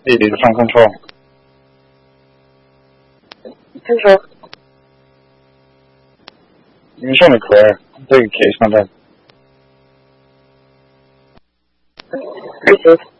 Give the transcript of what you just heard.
from control. Control. You can show me Claire. I'll take a case, my bad. Receive.